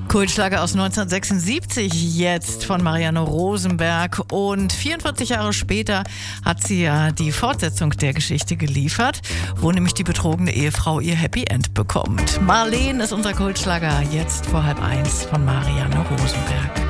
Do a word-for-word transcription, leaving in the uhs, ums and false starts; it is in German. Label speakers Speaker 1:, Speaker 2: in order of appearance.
Speaker 1: Kultschlager aus neunzehnhundertsechsundsiebzig jetzt von Marianne Rosenberg, und vierundvierzig Jahre später hat sie ja die Fortsetzung der Geschichte geliefert, wo nämlich die betrogene Ehefrau ihr Happy End bekommt. Marleen ist unser Kultschlager jetzt vor halb eins von Marianne Rosenberg.